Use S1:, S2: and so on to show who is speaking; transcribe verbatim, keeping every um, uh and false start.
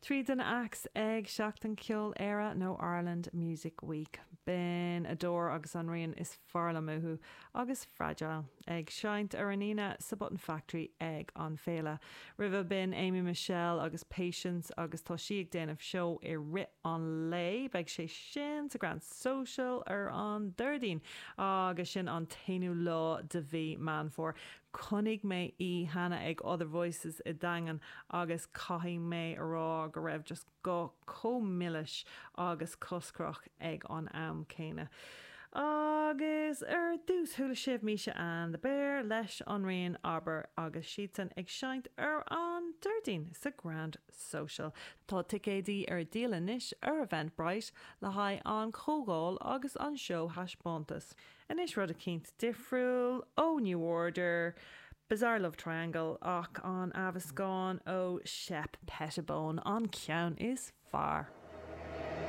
S1: Tríd an ax ag seachtain ceol éire nó Ireland Music Week. Ben ador agus anrion is farla muhu agus fragile. Ag seint ar anina sa Button Factory ag an féile. River bin Amy Michelle agus Patience agus tá siag déanamh show i rit an lei beag sé sin sa Grand Social ar an Durdín agus sin an tainú lá de bhí man for. Connig mé í hana ag Other Voices i dagan agus caihí mé ará go raibh just go comillis agus coscroch ag an am céine. Agus ar dús thula sibh míse an de bear leis an rion aber agus sitan ag seint ar an Durdín sa Grand Social. Tá ticédí ar díalanis ar Eventbrite le haid an chógáil agus an show Hashbontas. And is rud a cínt difriúil ó New Order, Bizarre Love Triangle ach an Avascon ó Shep Pettibone an ceann is far.